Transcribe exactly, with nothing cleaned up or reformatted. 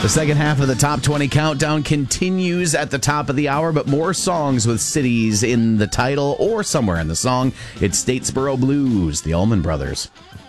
The second half of the Top twenty Countdown continues at the top of the hour, but more songs with cities in the title or somewhere in the song. It's Statesboro Blues, the Allman Brothers.